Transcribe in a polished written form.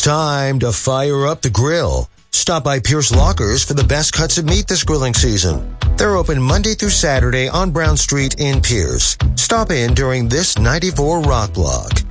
Time to fire up the grill. Stop by Pierce Lockers for the best cuts of meat this grilling season. They're open Monday through Saturday on Brown Street in Pierce. Stop in during this 94 Rock Block.